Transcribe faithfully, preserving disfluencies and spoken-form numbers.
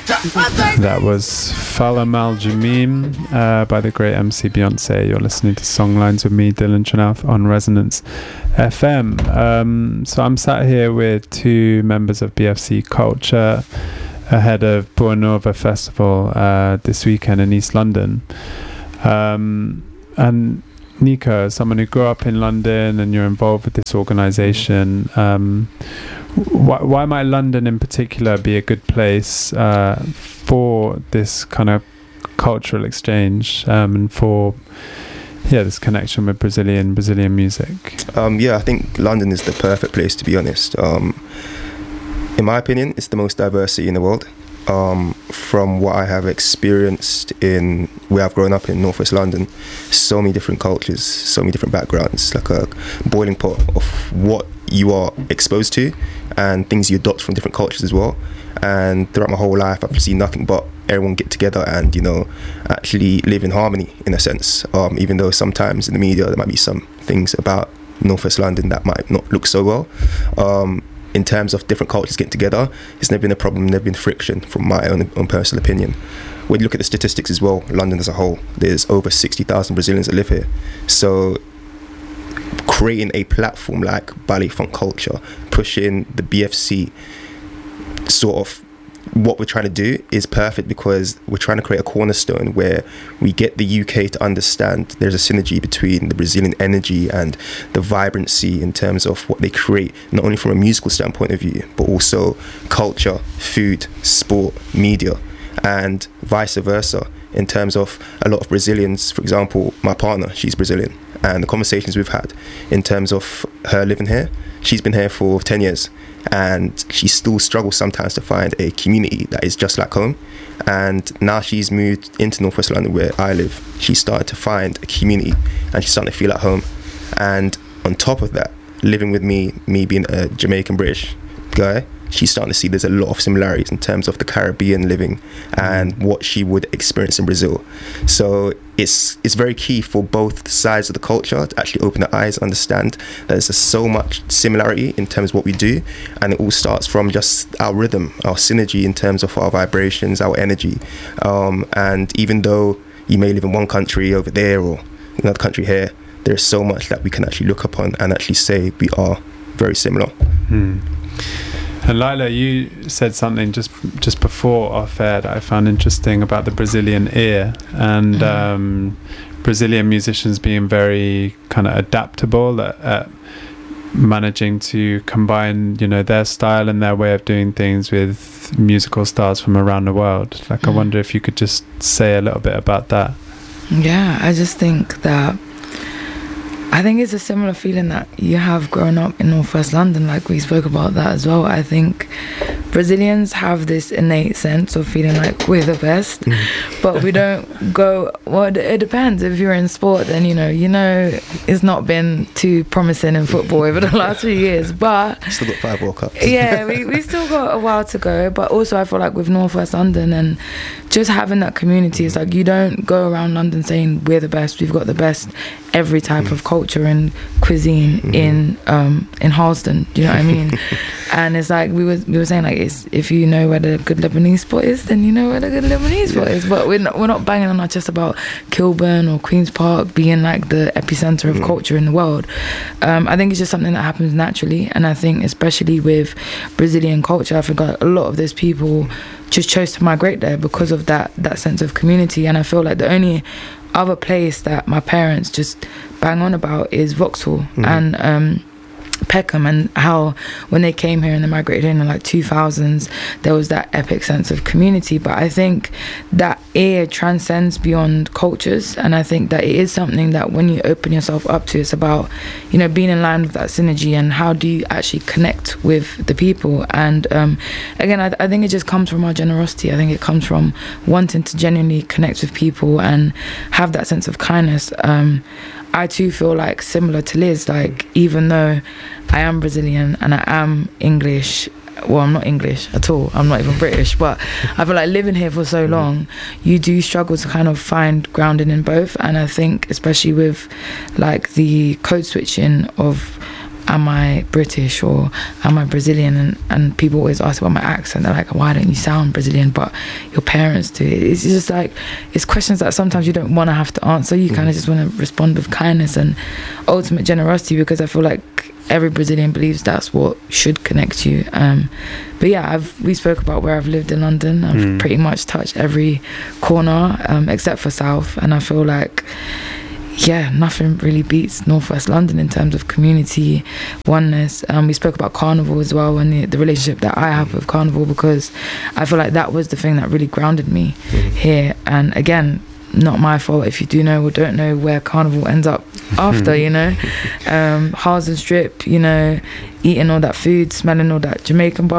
That was Fala Mal Jamim uh, by the great M C Beyonce. You're listening to Songlines with me, Dylan Trinath, on Resonance F M. Um, so I'm sat here with two members of B F C Culture ahead of Boa Nova Festival uh, this weekend in East London. Um, and Nico, someone who grew up in London and you're involved with this organisation, um, why, why might London in particular be a good place uh, for this kind of cultural exchange um, and for yeah this connection with Brazilian Brazilian music? Um, yeah, I think London is the perfect place, to be honest. Um, in my opinion, it's the most diversity in the world. Um, from what I have experienced in where I've grown up in Northwest London, so many different cultures, so many different backgrounds, like a boiling pot of what you are exposed to and things you adopt from different cultures as well. And throughout my whole life, I've seen nothing but everyone get together and, you know, actually live in harmony in a sense. Um, even though sometimes in the media there might be some things about Northwest London that might not look so well. Um, in terms of different cultures getting together, it's never been a problem, never been friction from my own, own personal opinion. When you look at the statistics as well, London as a whole, there's over sixty thousand Brazilians that live here. So creating a platform like Ballet Funk Culture, pushing the B F C, sort of what we're trying to do is perfect, because we're trying to create a cornerstone where we get the U K to understand there's a synergy between the Brazilian energy and the vibrancy in terms of what they create, not only from a musical standpoint of view, but also culture, food, sport, media, and vice versa. In terms of a lot of Brazilians, for example, my partner, she's Brazilian, and the conversations we've had in terms of her living here, she's been here for ten years, and she still struggles sometimes to find a community that is just like home. And now she's moved into Northwest London where I live, she's started to find a community and she's starting to feel at home. And on top of that, living with me, me being a Jamaican British guy, she's starting to see there's a lot of similarities in terms of the Caribbean living and what she would experience in Brazil. So it's it's very key for both sides of the culture to actually open their eyes, understand that there's so much similarity in terms of what we do, and it all starts from just our rhythm, our synergy in terms of our vibrations, our energy. Um, and even though you may live in one country over there or another country here, there's so much that we can actually look upon and actually say we are very similar. Hmm. And Lila, you said something just just before off air that I found interesting about the Brazilian ear and mm. um, Brazilian musicians being very kind of adaptable at, at managing to combine, you know, their style and their way of doing things with musical styles from around the world. Like, mm. I wonder if you could just say a little bit about that. Yeah, I just think that I think it's a similar feeling that you have growing up in Northwest London, like we spoke about that as well. I think Brazilians have this innate sense of feeling like we're the best, but we don't go, well, it depends. If you're in sport, then, you know, you know, it's not been too promising in football over the last few years, but... Still got five World Cups. Yeah, we, we still got a while to go, but also I feel like with Northwest London and just having that community, it's like you don't go around London saying we're the best, we've got the best every type mm. of culture and cuisine mm-hmm. in um in Harlesden, do you know what I mean? And it's like we were we were saying, like, it's, if you know where the good Lebanese spot is, then you know where the good Lebanese spot is. But we're not, we're not banging on our chest about Kilburn or Queen's Park being like the epicenter of mm. culture in the world. um I think it's just something that happens naturally, and I think especially with Brazilian culture, I think a lot of those people just chose to migrate there because of that that sense of community. And I feel like the only other place that my parents just bang on about is Vauxhall mm-hmm. and um Peckham, and how when they came here and they migrated in the like two thousands, there was that epic sense of community. But I think that ear transcends beyond cultures, and I think that it is something that when you open yourself up to, it's about, you know, being in line with that synergy and how do you actually connect with the people. And um, again, I, I think it just comes from our generosity. I think it comes from wanting to genuinely connect with people and have that sense of kindness. Um, I too feel like, similar to Liz, like, even though I am Brazilian and I am English, well, I'm not English at all, I'm not even British, but I feel like living here for so long, you do struggle to kind of find grounding in both. And I think especially with like the code switching of am I British or am I Brazilian? And, and people always ask about my accent. They're like, why don't you sound Brazilian, but your parents do? It's just like, it's questions that sometimes you don't want to have to answer. You mm. kind of just want to respond with kindness and ultimate generosity, because I feel like every Brazilian believes that's what should connect you. Um, but yeah, I've we spoke about where I've lived in London. I've mm. pretty much touched every corner um, except for South, and I feel like, yeah, nothing really beats Northwest London in terms of community oneness. Um, we spoke about Carnival as well, and the, the relationship that I have with Carnival, because I feel like that was the thing that really grounded me mm. here. And again, not my fault if you do know or don't know where Carnival ends up after, you know. Um, Harsden Strip, you know, eating all that food, smelling all that Jamaican bar